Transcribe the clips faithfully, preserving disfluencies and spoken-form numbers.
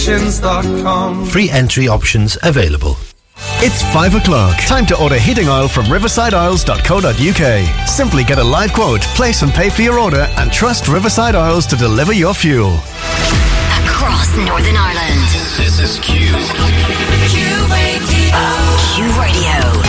kitchens dot com. Free entry options available. It's five o'clock. Time to order heating oil from riverside oils dot co dot uk. Simply get a live quote, place and pay for your order, and trust Riverside Oils to deliver your fuel. Across Northern Ireland. This is Q. Q Radio. Q Radio.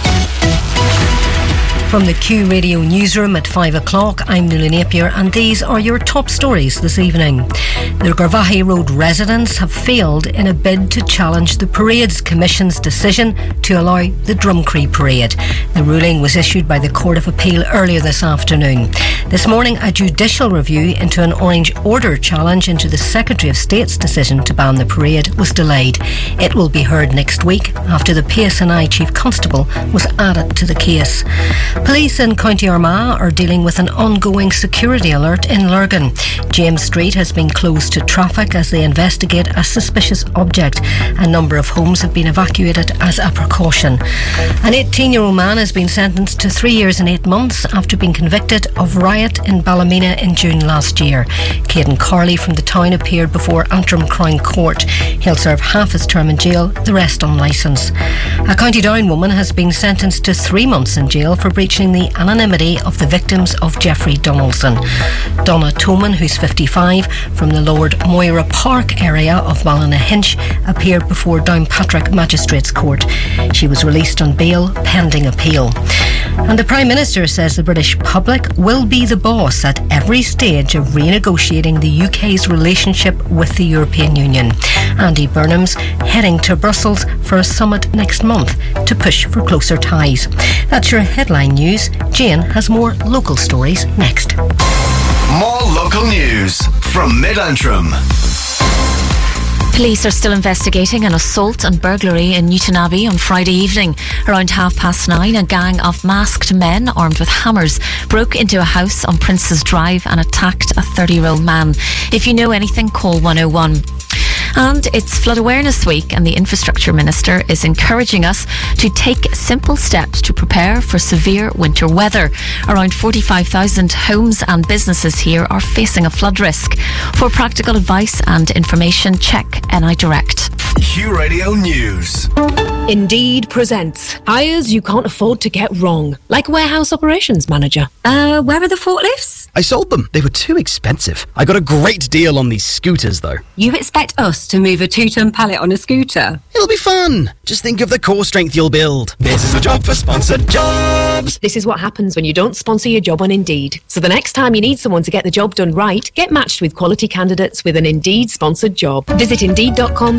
From the Q Radio newsroom at five o'clock, I'm Nuala Napier, and these are your top stories this evening. The Garvaghey Road residents have failed in a bid to challenge the Parade's Commission's decision to allow the Drumcree Parade. The ruling was issued by the Court of Appeal earlier this afternoon. This morning, a judicial review into an Orange Order challenge into the Secretary of State's decision to ban the parade was delayed. It will be heard next week after the P S N I Chief Constable was added to the case. Police in County Armagh are dealing with an ongoing security alert in Lurgan. James Street has been closed to traffic as they investigate a suspicious object. A number of homes have been evacuated as a precaution. An eighteen-year-old man has been sentenced to three years and eight months after being convicted of riot in Ballymena in June last year. Caden Carley from the town appeared before Antrim Crown Court. He'll serve half his term in jail, the rest on licence. A County Down woman has been sentenced to three months in jail for breaching the anonymity of the victims of Jeffrey Donaldson. Donna Toman, who's fifty-five, from the Lord Moira Park area of Ballinahinch, appeared before Downpatrick Magistrates Court. She was released on bail pending appeal. And the Prime Minister says the British public will be the boss at every stage of renegotiating the U K's relationship with the European Union. Andy Burnham's heading to Brussels for a summit next month to push for closer ties. That's your headline news. Jane has more local stories next. More local news from Mid-Antrim. Police are still investigating an assault and burglary in Newtonabbey on Friday evening. Around half past nine, a gang of masked men armed with hammers broke into a house on Prince's Drive and attacked a thirty-year-old man. If you know anything, call one oh one. And it's Flood Awareness Week, and the Infrastructure Minister is encouraging us to take simple steps to prepare for severe winter weather. Around forty-five thousand homes and businesses here are facing a flood risk. For practical advice and information, check N I Direct. Q Radio News. Indeed presents hires you can't afford to get wrong, like warehouse operations manager. Uh, where are the forklifts? I sold them. They were too expensive. I got a great deal on these scooters, though. You expect us to move a two-ton pallet on a scooter? It'll be fun. Just think of the core strength you'll build. This is a job for Sponsored Jobs. This is what happens when you don't sponsor your job on Indeed. So the next time you need someone to get the job done right, get matched with quality candidates with an Indeed sponsored job. Visit Indeed dot com